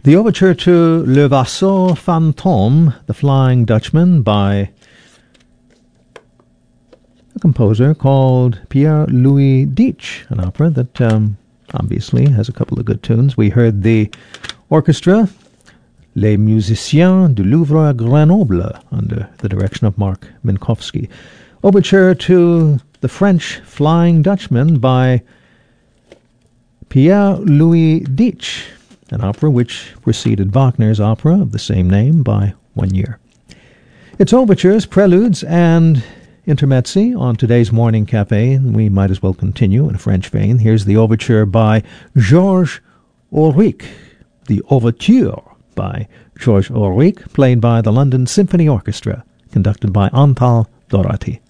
The overture to Le Vaisseau Fantôme, The Flying Dutchman, by a composer called Pierre-Louis Deitch, an opera that obviously has a couple of good tunes. We heard the orchestra, Les Musiciens du Louvre à Grenoble, under the direction of Mark Minkowski. Overture to The French Flying Dutchman by Pierre-Louis Deitch, an opera which preceded Wagner's opera of the same name by 1 year. It's overtures, preludes, and intermezzi on today's Morning Cafe. We might as well continue in a French vein. Here's the overture by Georges Auric, the Overture by Georges Auric, played by the London Symphony Orchestra, conducted by Antal Dorati.